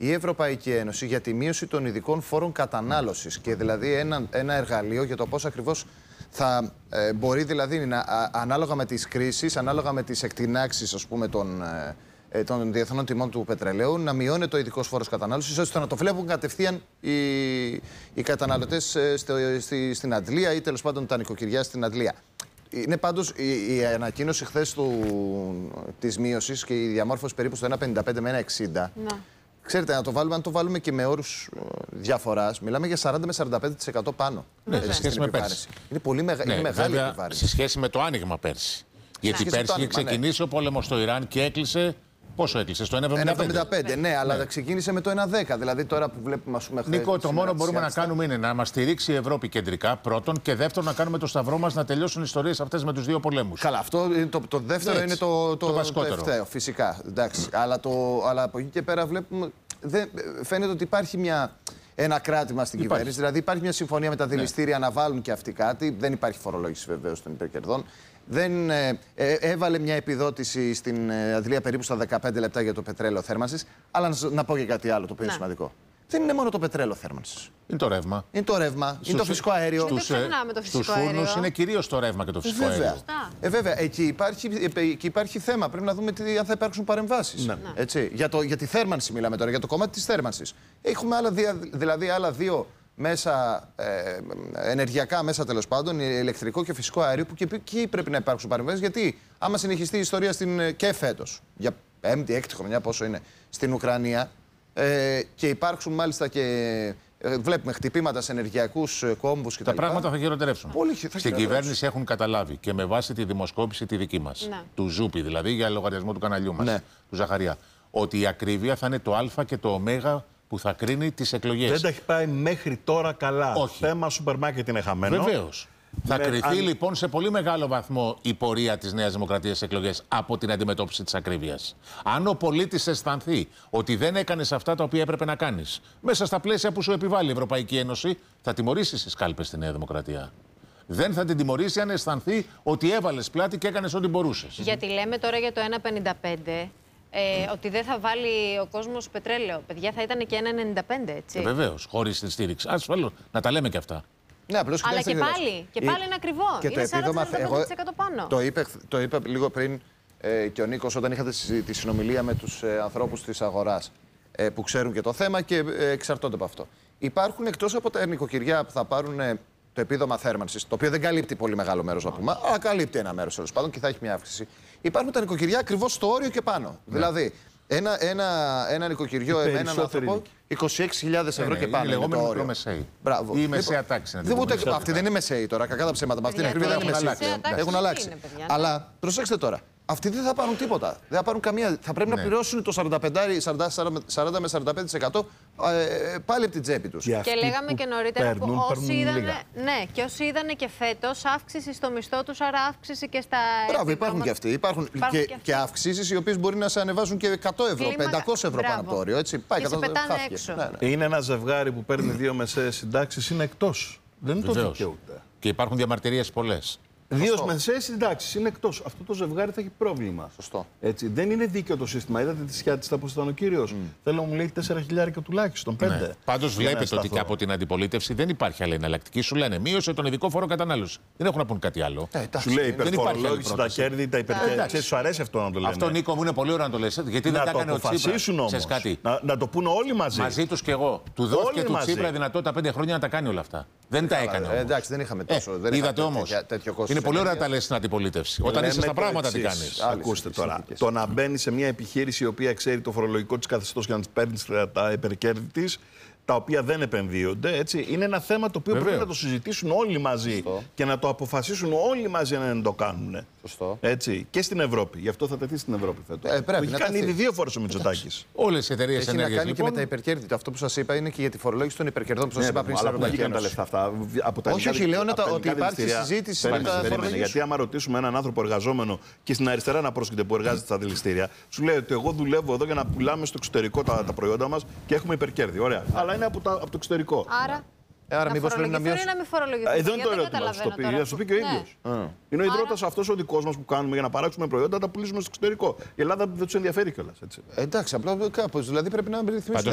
η Ευρωπαϊκή Ένωση για τη μείωση των ειδικών φόρων κατανάλωσης και δηλαδή ένα εργαλείο για το πώς ακριβώς θα μπορεί δηλαδή ανάλογα με τις κρίσεις, ανάλογα με τις εκτινάξεις ας πούμε των διεθνών τιμών του πετρελαίου, να μειώνει το ειδικός φόρος κατανάλωσης, ώστε να το βλέπουν κατευθείαν οι καταναλωτές στην Αντλία ή τέλος πάντων τα νοικοκυριά στην Αντλία. Είναι πάντως η ανακοίνωση χθες της μείωσης και η διαμόρφωση περίπου στο 1,55 με 1,60. Ναι. Ξέρετε, αν το βάλουμε και με όρους διαφοράς, μιλάμε για 40 με 45% πάνω. Ναι, σε σχέση με πέρσι. Είναι πολύ μεγάλη επιβάρυνση. Σε σχέση με το άνοιγμα πέρσι. Γιατί πέρσι είχε ξεκινήσει ο πόλεμος στο Ιράν και έκλεισε. Πόσο έκλεισε, στο 1,75. Ναι, αλλά ξεκίνησε με το 1,10. Δηλαδή τώρα που βλέπουμε, ας πούμε, Νίκο, το μόνο που μπορούμε να κάνουμε είναι να μας στηρίξει η Ευρώπη κεντρικά, πρώτον, και δεύτερον, να κάνουμε το σταυρό μας να τελειώσουν οι ιστορίες αυτές με τους δύο πολέμους. Καλά, αυτό είναι το δεύτερο, είναι το βασικότερο. Φυσικά. Εντάξει. Αλλά από εκεί και πέρα βλέπουμε. Φαίνεται ότι υπάρχει ένα κράτημα στην κυβέρνηση. Δηλαδή υπάρχει μια συμφωνία με τα δηληστήρια να βάλουν και αυτοί κάτι. Δεν υπάρχει φορολόγηση βεβαίως των υπερκερδών. Έβαλε μια επιδότηση στην Αντλία περίπου στα 15 λεπτά για το πετρέλαιο θέρμανσης. Αλλά να πω και κάτι άλλο το οποίο είναι σημαντικό. Δεν είναι μόνο το πετρέλαιο θέρμανσης. Είναι το ρεύμα. Είναι το ρεύμα, είναι το φυσικό αέριο. Στους φούρνους είναι κυρίως το ρεύμα και το φυσικό αέριο. Βέβαια, εκεί υπάρχει θέμα. Πρέπει να δούμε αν θα υπάρξουν παρεμβάσεις. Ναι. Έτσι, για τη θέρμανση μιλάμε τώρα, για το κομμάτι της θέρμανσης. Έχουμε άλλα δύο μέσα, ενεργειακά μέσα τέλος πάντων, ηλεκτρικό και φυσικό αέριο, που και εκεί πρέπει να υπάρξουν παρεμβάσεις. Γιατί άμα συνεχιστεί η ιστορία και φέτος, για 5η-6η χρονιά πόσο είναι, στην Ουκρανία, και υπάρξουν μάλιστα και βλέπουμε χτυπήματα σε ενεργειακούς κόμβους κτλ. Τα πράγματα θα χειροτερεύσουν. Στην κυβέρνηση έχουν καταλάβει και με βάση τη δημοσκόπηση τη δική μας, του Ζούπη δηλαδή, για λογαριασμό του καναλιού μας, του Ζαχαριά, ότι η ακρίβεια θα είναι το Α και το Ω που θα κρίνει τις εκλογές. Δεν τα έχει πάει μέχρι τώρα καλά. Όχι. Θέμα σούπερ μάρκετ είναι χαμένο. Βεβαίως. Θα κριθεί λοιπόν σε πολύ μεγάλο βαθμό η πορεία της Νέας Δημοκρατίας στις εκλογές από την αντιμετώπιση της ακρίβειας. Αν ο πολίτης αισθανθεί ότι δεν έκανες αυτά τα οποία έπρεπε να κάνεις μέσα στα πλαίσια που σου επιβάλλει η Ευρωπαϊκή Ένωση, θα τιμωρήσει στις κάλπες τη Νέα Δημοκρατία. Δεν θα την τιμωρήσει αν αισθανθεί ότι έβαλες πλάτη και έκανες ό,τι μπορούσες. Γιατί λέμε τώρα για το 1,55. Ότι δεν θα βάλει ο κόσμος πετρέλαιο. Παιδιά, θα ήταν και 1,95, έτσι. Βεβαίως, χωρίς τη στήριξη. Ασφαλώς, να τα λέμε και αυτά. Ναι, απλώς αλλά και πάλι είναι ακριβό. Και είναι 40-45% πάνω. Το είπε λίγο πριν και ο Νίκος όταν είχατε τη συνομιλία με τους ανθρώπους της αγοράς που ξέρουν και το θέμα και εξαρτώνται από αυτό. Υπάρχουν εκτός από τα νοικοκυριά που θα πάρουν το επίδομα θέρμανσης, το οποίο δεν καλύπτει πολύ μεγάλο μέρος να πούμε, αλλά καλύπτει ένα μέρος τέλος πάντων και θα έχει μια αύξηση. Υπάρχουν τα νοικοκυριά ακριβώς στο όριο και πάνω. Δηλαδή, ένα νοικοκυριό με έναν άνθρωπο 26.000 ευρώ και πάνω. Είναι λεγόμενη μικρομεσαίη. Μπράβο. Ή η μεσαία τάξη. Αυτή δεν είναι μεσαίη τώρα, κακά τα ψέματα. Αυτή είναι ακριβή, δεν είναι μεσαία. Έχουν αλλάξει. Αλλά προσέξτε τώρα. Αυτοί δεν θα πάρουν τίποτα. Δεν θα πάρουν καμία. Θα πρέπει να πληρώσουν το 40 με 45% πάλι από την τσέπη τους. Και λέγαμε και νωρίτερα που όσοι είδανε και φέτος αύξηση στο μισθό τους, άρα αύξηση και στα. Μπράβο, υπάρχουν και αυτοί. Υπάρχουν και αυξήσεις οι οποίες μπορεί να σε ανεβάζουν και 100 ευρώ, 500 ευρώ πάνω από το όριο. Έτσι, πάει και πετάνε έξω. Είναι ένα ζευγάρι που παίρνει δύο μεσαίες συντάξεις, είναι εκτός. Δεν το δικαιούται. Και υπάρχουν διαμαρτυρίες πολλές. Δύο μεσαίες συντάξεις είναι εκτός. Αυτό το ζευγάρι θα έχει πρόβλημα. Σωστό. Έτσι. Δεν είναι δίκαιο το σύστημα. Είδατε τη σχέση που ήταν ο κύριος. Θέλω να μου λέει 4.000 τουλάχιστον. 5. Ναι. Πάντως βλέπετε ότι και από την αντιπολίτευση δεν υπάρχει άλλη εναλλακτική. Σου λένε μείωσε τον ειδικό φόρο κατανάλωση. Δεν έχουν να πούν κάτι άλλο. Σου λέει υπερφορολόγηση, τα κέρδη, τα υπερκέρδη. Σου αρέσει αυτό να το λένε. Αυτό, Νίκο μου, είναι πολύ ωραίο να το λες. Γιατί δεν τα έκανε ο Τσίπρας. Να το πούνε όλοι μαζί. Μαζί τους κι εγώ. Του δόθηκε του Τσίπρα δυνατότητα 5 χρόνια να τα κάνει όλα αυτά. Δεν τα έκανε. Εντάξει, δεν είχαμε τόσο. Είδατε όμως. Είναι πολύ ωραία να τα λες στην αντιπολίτευση. Όταν είσαι στα πράγματα, τι κάνεις. Ακούστε τώρα. Το να μπαίνει σε μια επιχείρηση η οποία ξέρει το φορολογικό της καθεστώς και να της παίρνει τα υπερκέρδη της, τα οποία δεν επενδύονται, έτσι, είναι ένα θέμα το οποίο πρέπει να το συζητήσουν όλοι μαζί και να το αποφασίσουν όλοι μαζί να το κάνουν. Έτσι, και στην Ευρώπη. Γι' αυτό θα τεθεί στην Ευρώπη φέτος. Το έχει κάνει ήδη 2 φορές ο Μητσοτάκης. Όλες οι εταιρείες ενέργειας. Έχει να κάνει λοιπόν, και με τα υπερκέρδη. Αυτό που σας είπα είναι και για τη φορολόγηση των υπερκερδών που σας είπα πριν. Αλλά πού βγαίνουν τα λεφτά αυτά. Όχι, λέω ότι υπάρχει συζήτηση με τα φορολογία. Γιατί άμα ρωτήσουμε έναν άνθρωπο εργαζόμενο και στην αριστερά να πρόσκειται που εργάζεται στα δηληστήρια, σου λέει ότι εγώ δουλεύω εδώ για να πουλάμε στο εξωτερικό τα προϊόντα μας και έχουμε υπερκέρδη. Ωραία. Αλλά είναι από το εξωτερικό. Άρα, μήπως πρέπει να μειώσουμε. Δεν το ερώτημα. Θα σου πει και ο ίδιος. Είναι ο ιδρώτας αυτός ο δικός μας που κάνουμε για να παράξουμε προϊόντα, τα πουλήσουμε στο εξωτερικό. Η Ελλάδα δεν τους ενδιαφέρει κιόλας. Εντάξει, απλά κάπως δηλαδή πρέπει να ρυθμίσουμε.